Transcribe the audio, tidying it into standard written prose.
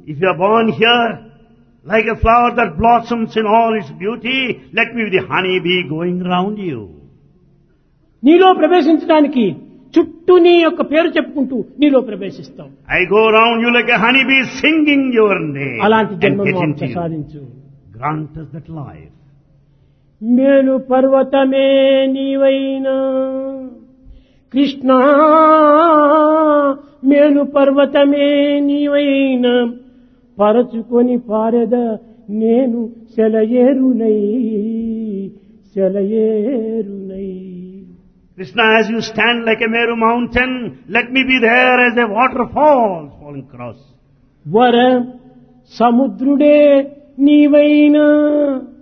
If you are born here, like a flower that blossoms in all its beauty, let me be the honey bee going round you. నీలో ప్రవేశించడానికి చుట్టూ నీ యొక్క పేరు చెప్పుకుంటూ నీలో ప్రవేశిస్తాం. I go around you like a honey bee singing your name అలాంటి and జన్మను get మాకు into you. ప్రసాదించు. Grant us that life. మేలు పర్వతమే నీవైనా కృష్ణ, మేలు పర్వతమే నీవైనా పరచుకొని పారెద నేను సెలయేరునై సెలయేరునై. Krishna, as you stand like a Meru mountain, let me be there as a waterfall falling across. వర సముద్రుడే నీవైనా